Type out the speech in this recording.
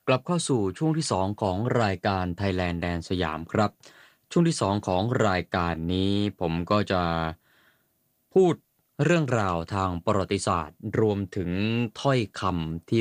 กลับเข้าสู่ช่วงที่2ของรายการ Thailand แดนสยามครับช่วงที่2ของรายการนี้ผมก็จะพูดเรื่องราวทางประวัติศาสตร์รวมถึงถ้อยคำที่